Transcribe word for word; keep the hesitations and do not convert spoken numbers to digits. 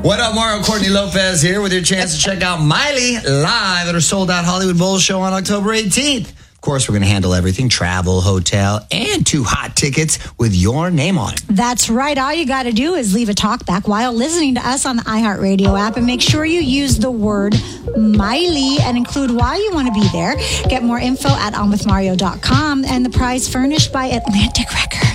What up, Mario Courtney Lopez here with your chance to check out Miley live at her sold-out Hollywood Bowl show on October eighteenth. Of course, we're going to handle everything, travel, hotel, and two hot tickets with your name on it. That's right. All you got to do is leave a talkback while listening to us on the iHeartRadio app, and make sure you use the word Miley and include why you want to be there. Get more info at on with mario dot com, and the prize furnished by Atlantic Records.